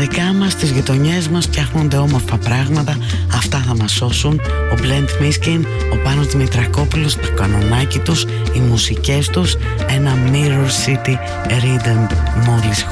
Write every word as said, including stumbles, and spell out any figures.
δικά μας, στις γειτονιές μας φτιάχνονται όμορφα πράγματα. Αυτά θα μας σώσουν. Ο Blend Miskin, ο Πάνος Δημητρακόπουλος, το κανονάκι τους, οι μουσικές τους, ένα Mirror City Rhythm μόλις